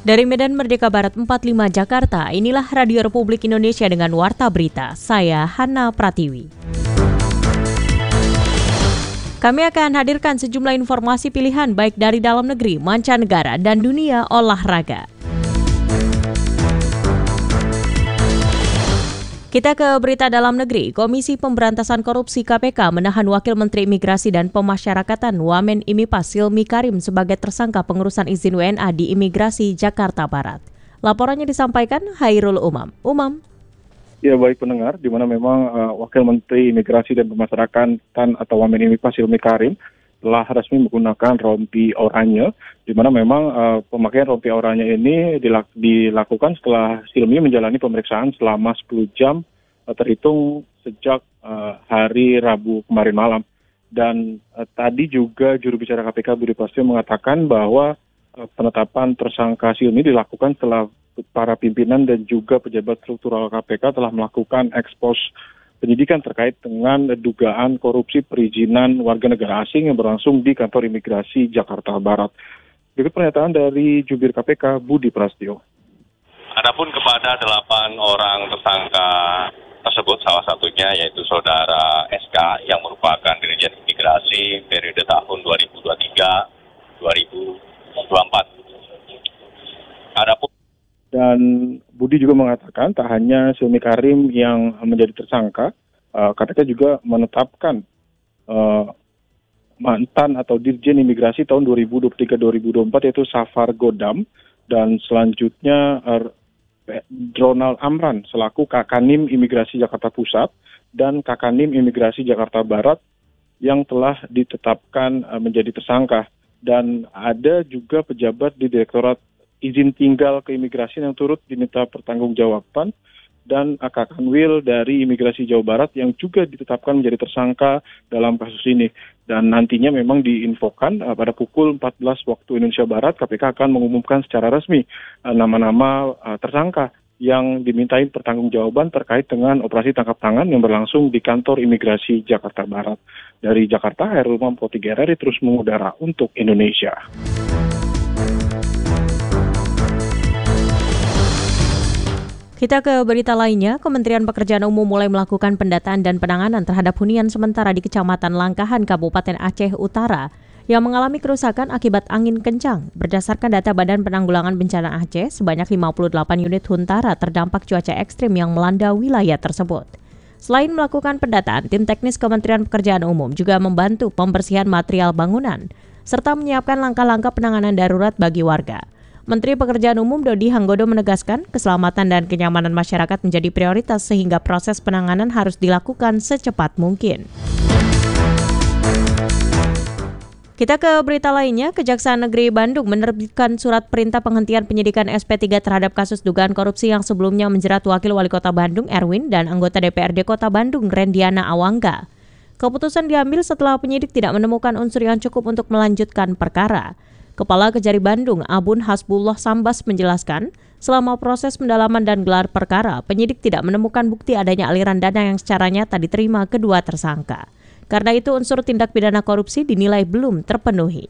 Dari Medan Merdeka Barat 45 Jakarta, inilah Radio Republik Indonesia dengan Warta Berita. Saya Hana Pratiwi. Kami akan hadirkan sejumlah informasi pilihan baik dari dalam negeri, mancanegara, dan dunia olahraga. Kita ke berita dalam negeri. Komisi Pemberantasan Korupsi KPK menahan Wakil Menteri Imigrasi dan Pemasyarakatan Wamen Imipas Silmi Karim sebagai tersangka pengurusan izin WNA di Imigrasi Jakarta Barat. Laporannya disampaikan Hairul Umam. Ya, baik pendengar, di mana memang Wakil Menteri Imigrasi dan Pemasyarakatan atau Wamen Imipas Silmi Karim telah resmi menggunakan rompi oranye, di mana memang pemakaian rompi oranye ini dilakukan setelah Silmi menjalani pemeriksaan selama 10 jam terhitung sejak hari Rabu kemarin malam. Dan tadi juga juru bicara KPK Budi Prasetyo mengatakan bahwa penetapan tersangka Silmi dilakukan setelah para pimpinan dan juga pejabat struktural KPK telah melakukan ekspos penyidikan terkait dengan dugaan korupsi perizinan warga negara asing yang berlangsung di kantor imigrasi Jakarta Barat. Berikut pernyataan dari jubir KPK Budi Prasetyo. Adapun kepada 8 orang tersangka tersebut, salah satunya yaitu saudara SK yang merupakan Dirjen Imigrasi periode tahun 2023-2024. Dan Budi juga mengatakan tak hanya Silmi Karim yang menjadi tersangka, KPK juga menetapkan mantan atau Dirjen Imigrasi tahun 2023-2024 yaitu Safar Godam, dan selanjutnya Ronald Amran selaku Kakanim Imigrasi Jakarta Pusat dan Kakanim Imigrasi Jakarta Barat yang telah ditetapkan menjadi tersangka. Dan ada juga pejabat di Direktorat Izin Tinggal Keimigrasian yang turut diminta pertanggungjawaban, dan Kakanwil dari Imigrasi Jawa Barat yang juga ditetapkan menjadi tersangka dalam kasus ini. Dan nantinya memang diinfokan pada pukul 14 waktu Indonesia Barat, KPK akan mengumumkan secara resmi nama-nama tersangka yang dimintain pertanggungjawaban terkait dengan operasi tangkap tangan yang berlangsung di kantor Imigrasi Jakarta Barat. Dari Jakarta, Hairul Umam Pro 3 RRI terus mengudara untuk Indonesia. Kita ke berita lainnya. Kementerian Pekerjaan Umum mulai melakukan pendataan dan penanganan terhadap hunian sementara di Kecamatan Langkahan, Kabupaten Aceh Utara yang mengalami kerusakan akibat angin kencang. Berdasarkan data Badan Penanggulangan Bencana Aceh, sebanyak 58 unit huntara terdampak cuaca ekstrim yang melanda wilayah tersebut. Selain melakukan pendataan, tim teknis Kementerian Pekerjaan Umum juga membantu pembersihan material bangunan serta menyiapkan langkah-langkah penanganan darurat bagi warga. Menteri Pekerjaan Umum Dodi Hanggodo menegaskan keselamatan dan kenyamanan masyarakat menjadi prioritas sehingga proses penanganan harus dilakukan secepat mungkin. Kita ke berita lainnya. Kejaksaan Negeri Bandung menerbitkan surat perintah penghentian penyidikan SP3 terhadap kasus dugaan korupsi yang sebelumnya menjerat Wakil Wali Kota Bandung Erwin dan anggota DPRD Kota Bandung Rendiana Awangga. Keputusan diambil setelah penyidik tidak menemukan unsur yang cukup untuk melanjutkan perkara. Kepala Kejari Bandung, Abun Hasbullah Sambas menjelaskan, selama proses pendalaman dan gelar perkara, penyidik tidak menemukan bukti adanya aliran dana yang secara nyata diterima kedua tersangka. Karena itu unsur tindak pidana korupsi dinilai belum terpenuhi.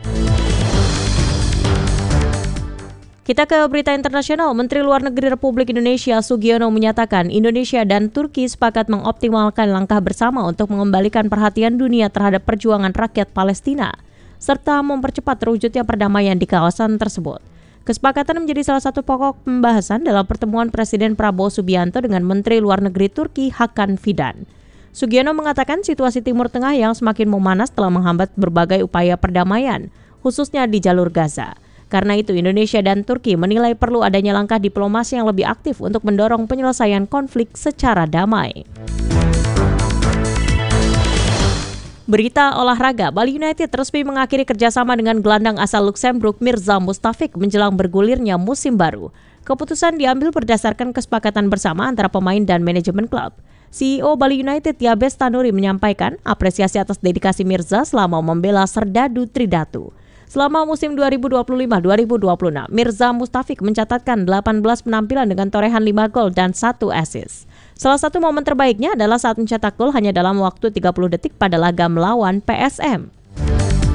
Kita ke berita internasional. Menteri Luar Negeri Republik Indonesia Sugiono menyatakan Indonesia dan Turki sepakat mengoptimalkan langkah bersama untuk mengembalikan perhatian dunia terhadap perjuangan rakyat Palestina, serta mempercepat terwujudnya perdamaian di kawasan tersebut. Kesepakatan menjadi salah satu pokok pembahasan dalam pertemuan Presiden Prabowo Subianto dengan Menteri Luar Negeri Turki Hakan Fidan. Sugiono mengatakan situasi Timur Tengah yang semakin memanas telah menghambat berbagai upaya perdamaian, khususnya di jalur Gaza. Karena itu Indonesia dan Turki menilai perlu adanya langkah diplomasi yang lebih aktif untuk mendorong penyelesaian konflik secara damai. Berita olahraga, Bali United resmi mengakhiri kerjasama dengan gelandang asal Luxembourg Mirza Mustafik menjelang bergulirnya musim baru. Keputusan diambil berdasarkan kesepakatan bersama antara pemain dan manajemen klub. CEO Bali United Yabes Tanuri menyampaikan apresiasi atas dedikasi Mirza selama membela Serdadu Tridatu. Selama musim 2025-2026, Mirza Mustafik mencatatkan 18 penampilan dengan torehan 5 gol dan 1 assist. Salah satu momen terbaiknya adalah saat mencetak gol hanya dalam waktu 30 detik pada laga melawan PSM.